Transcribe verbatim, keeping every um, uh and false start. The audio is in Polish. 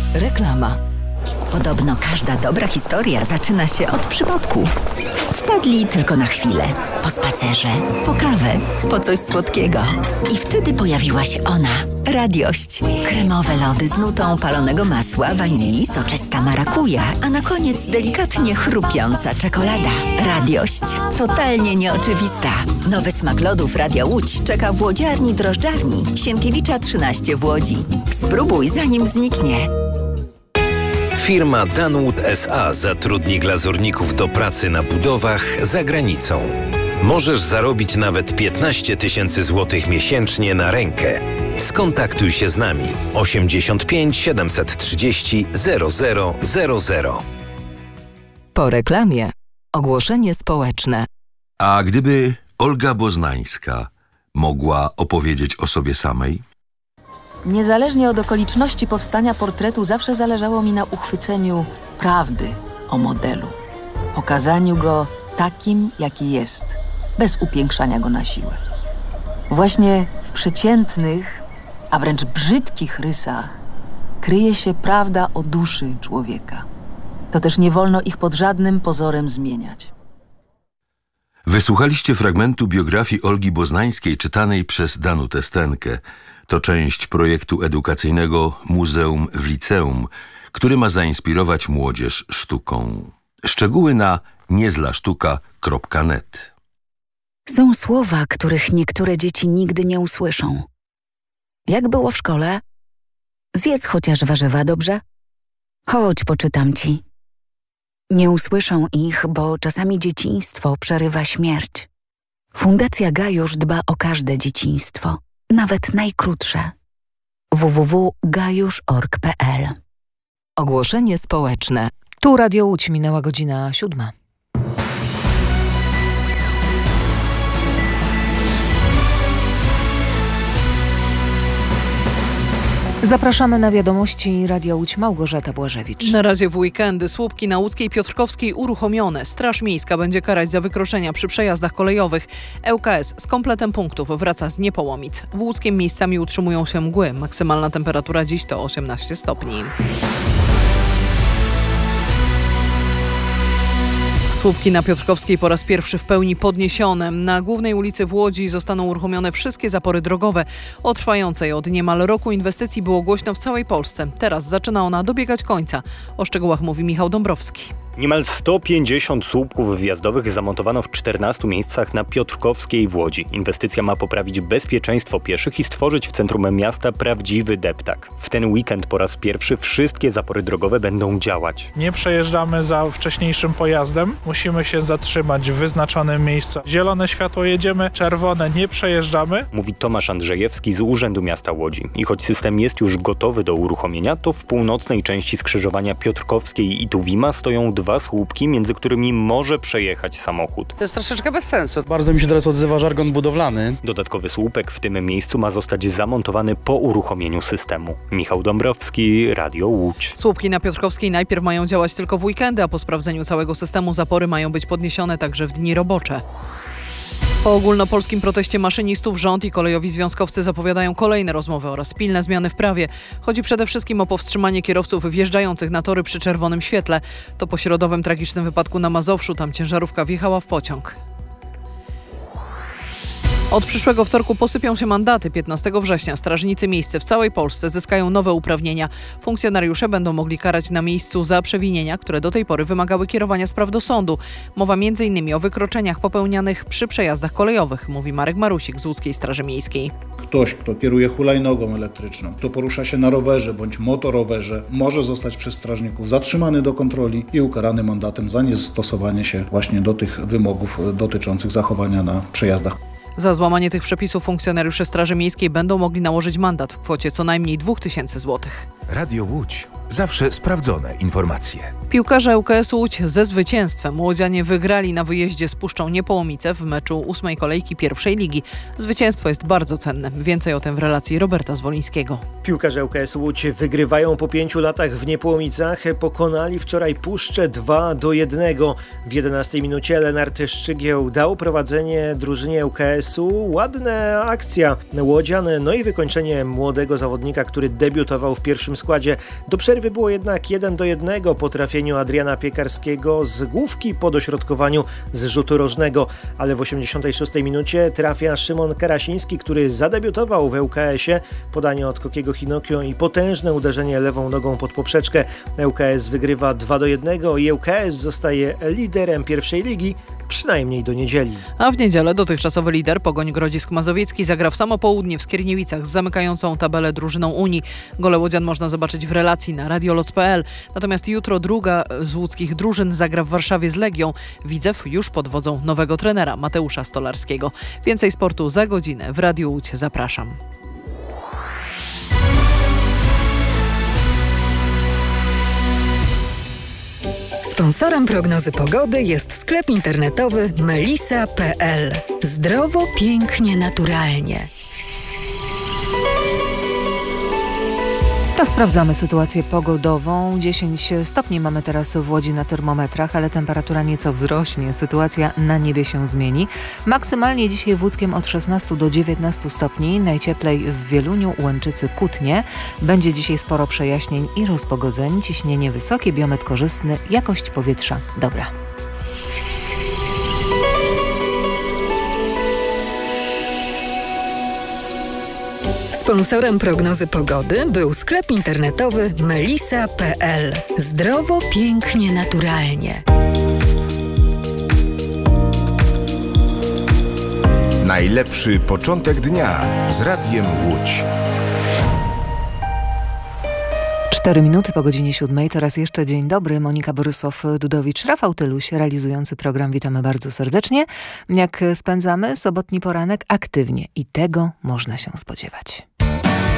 Reklama. Podobno każda dobra historia zaczyna się od przypadku. Wpadli tylko na chwilę. Po spacerze, po kawę, po coś słodkiego. I wtedy pojawiła się ona. Radiość. Kremowe lody z nutą palonego masła, wanilii, soczysta marakuja, a na koniec delikatnie chrupiąca czekolada. Radiość. Totalnie nieoczywista. Nowy smak lodów Radia Łódź czeka w łodziarni drożdżarni Sienkiewicza trzynaście w Łodzi. Spróbuj zanim zniknie. Firma Danwood S A zatrudni glazurników do pracy na budowach za granicą. Możesz zarobić nawet piętnaście tysięcy złotych miesięcznie na rękę. Skontaktuj się z nami osiemdziesiąt pięć siedemset trzydzieści zero zero zero zero. Po reklamie ogłoszenie społeczne. A gdyby Olga Boznańska mogła opowiedzieć o sobie samej? Niezależnie od okoliczności powstania portretu zawsze zależało mi na uchwyceniu prawdy o modelu. Pokazaniu go takim, jaki jest, bez upiększania go na siłę. Właśnie w przeciętnych, a wręcz brzydkich rysach kryje się prawda o duszy człowieka. To też nie wolno ich pod żadnym pozorem zmieniać. Wysłuchaliście fragmentu biografii Olgi Boznańskiej czytanej przez Danutę Stenkę. To część projektu edukacyjnego Muzeum w Liceum, który ma zainspirować młodzież sztuką. Szczegóły na niezlasztuka kropka net. Są słowa, których niektóre dzieci nigdy nie usłyszą. Jak było w szkole? Zjedz chociaż warzywa, dobrze? Chodź, poczytam ci. Nie usłyszą ich, bo czasami dzieciństwo przerywa śmierć. Fundacja Gajusz dba o każde dzieciństwo, nawet najkrótsze. w w w kropka gajusz kropka org kropka p l. Ogłoszenie społeczne. Tu Radio Łódź, minęła godzina siódma. Zapraszamy na wiadomości Radia Łódź. Małgorzata Błażewicz. Na razie w weekendy słupki na Łódzkiej Piotrkowskiej uruchomione. Straż Miejska będzie karać za wykroczenia przy przejazdach kolejowych. E U K S z kompletem punktów wraca z Niepołomic. W Łódzkiem miejscami utrzymują się mgły. Maksymalna temperatura dziś to osiemnaście stopni. Słupki na Piotrkowskiej po raz pierwszy w pełni podniesione. Na głównej ulicy w Łodzi zostaną uruchomione wszystkie zapory drogowe. O trwającej od niemal roku inwestycji było głośno w całej Polsce. Teraz zaczyna ona dobiegać końca. O szczegółach mówi Michał Dąbrowski. Niemal sto pięćdziesiąt słupków wjazdowych zamontowano w czternastu miejscach na Piotrkowskiej w Łodzi. Inwestycja ma poprawić bezpieczeństwo pieszych i stworzyć w centrum miasta prawdziwy deptak. W ten weekend po raz pierwszy wszystkie zapory drogowe będą działać. Nie przejeżdżamy za wcześniejszym pojazdem. Musimy się zatrzymać w wyznaczonym miejscu. Zielone światło jedziemy, czerwone nie przejeżdżamy. Mówi Tomasz Andrzejewski z Urzędu Miasta Łodzi. I choć system jest już gotowy do uruchomienia, to w północnej części skrzyżowania Piotrkowskiej i Tuwima stoją dwa słupki, między którymi może przejechać samochód. To jest troszeczkę bez sensu. Bardzo mi się teraz odzywa żargon budowlany. Dodatkowy słupek w tym miejscu ma zostać zamontowany po uruchomieniu systemu. Michał Dąbrowski, Radio Łódź. Słupki na Piotrkowskiej najpierw mają działać tylko w weekendy, a po sprawdzeniu całego systemu zapory mają być podniesione także w dni robocze. Po ogólnopolskim proteście maszynistów rząd i kolejowi związkowcy zapowiadają kolejne rozmowy oraz pilne zmiany w prawie. Chodzi przede wszystkim o powstrzymanie kierowców wjeżdżających na tory przy czerwonym świetle. To po środowym tragicznym wypadku na Mazowszu, tam ciężarówka wjechała w pociąg. Od przyszłego wtorku posypią się mandaty. piętnastego września strażnicy miejscy w całej Polsce zyskają nowe uprawnienia. Funkcjonariusze będą mogli karać na miejscu za przewinienia, które do tej pory wymagały kierowania spraw do sądu. Mowa między innymi o wykroczeniach popełnianych przy przejazdach kolejowych, mówi Marek Marusik z Łódzkiej Straży Miejskiej. Ktoś, kto kieruje hulajnogą elektryczną, kto porusza się na rowerze bądź motorowerze, może zostać przez strażników zatrzymany do kontroli i ukarany mandatem za niestosowanie się właśnie do tych wymogów dotyczących zachowania na przejazdach. Za złamanie tych przepisów funkcjonariusze Straży Miejskiej będą mogli nałożyć mandat w kwocie co najmniej dwa tysiące złotych. Radio Łódź. Zawsze sprawdzone informacje. Piłkarze U K S Łódź ze zwycięstwem. Łodzianie wygrali na wyjeździe z Puszczą Niepołomice w meczu ósmej kolejki pierwszej ligi. Zwycięstwo jest bardzo cenne. Więcej o tym w relacji Roberta Zwolińskiego. Piłkarze U K S Łódź wygrywają po pięciu latach w Niepołomicach. Pokonali wczoraj Puszczę dwa do jednego. W jedenastej minucie Lenart Szczygieł dał prowadzenie drużynie U K S-u. Ładna akcja Łodzian, no i wykończenie młodego zawodnika, który debiutował w pierwszym składzie. Do przerwy przerwy było jednak jeden do jednego po trafieniu Adriana Piekarskiego z główki po dośrodkowaniu z rzutu rożnego, ale w osiemdziesiątej szóstej minucie trafia Szymon Karasiński, który zadebiutował w L K S-ie. Podanie od Kokiego Hinokio i potężne uderzenie lewą nogą pod poprzeczkę. L K S wygrywa dwa do jednego i L K S zostaje liderem pierwszej ligi, przynajmniej do niedzieli. A w niedzielę dotychczasowy lider Pogoń Grodzisk Mazowiecki zagra w samo południe w Skierniewicach z zamykającą tabelę drużyną Unii. Gole łodzian można zobaczyć w relacji na radioloc kropka p l. Natomiast jutro druga z łódzkich drużyn zagra w Warszawie z Legią. Widzew już pod wodzą nowego trenera Mateusza Stolarskiego. Więcej sportu za godzinę w Radiu Łódź. Zapraszam. Sponsorem prognozy pogody jest sklep internetowy melisa kropka p l. Zdrowo, pięknie, naturalnie. To sprawdzamy sytuację pogodową. dziesięć stopni mamy teraz w Łodzi na termometrach, ale temperatura nieco wzrośnie. Sytuacja na niebie się zmieni. Maksymalnie dzisiaj w Łódzkiem od szesnastu do dziewiętnastu stopni. Najcieplej w Wieluniu, Łęczycy, Kutnie. Będzie dzisiaj sporo przejaśnień i rozpogodzeń. Ciśnienie wysokie, biometr korzystny, jakość powietrza dobra. Sponsorem prognozy pogody był sklep internetowy melisa kropka p l. Zdrowo, pięknie, naturalnie. Najlepszy początek dnia z Radiem Łódź. Cztery minuty po godzinie siódmej. Teraz jeszcze dzień dobry. Monika Borysław-Dudowicz, Rafał Tyluś, realizujący program. Witamy bardzo serdecznie. Jak spędzamy sobotni poranek? Aktywnie. I tego można się spodziewać.